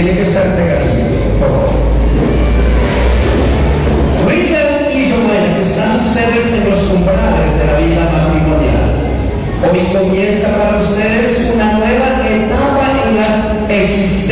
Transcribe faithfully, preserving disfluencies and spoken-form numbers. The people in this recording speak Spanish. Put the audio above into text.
tiene que estar pegadito, por favor. William y Joel, están ustedes en los umbrales de la vida matrimonial. Hoy comienza para ustedes una nueva etapa en la existencia